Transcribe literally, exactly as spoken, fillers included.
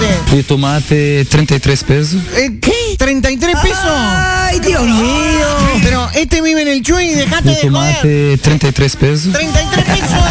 tomate? De tomate treinta y tres pesos. Eh, ¿Qué? ¿treinta y tres pesos? ¡Ay, Dios mío! Pero este vive en el Chuy, dejate De de joder. tomate treinta y tres pesos. treinta y tres pesos.